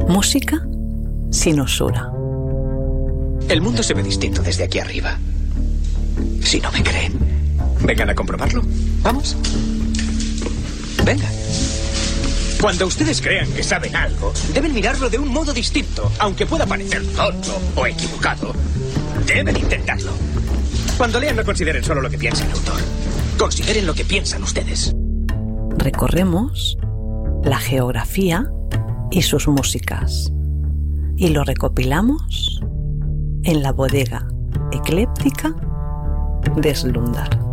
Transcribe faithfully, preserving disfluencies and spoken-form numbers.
Música sin usura. El mundo se ve distinto desde aquí arriba. Si no me creen, vengan a comprobarlo. ¿Vamos? Venga. Cuando ustedes crean que saben algo, deben mirarlo de un modo distinto. Aunque pueda parecer tonto o equivocado, deben intentarlo. Cuando lean, no consideren solo lo que piensa el autor. Consideren lo que piensan ustedes. Recorremos la geografía y sus músicas y lo recopilamos en la bodega ecléptica de Slumdar.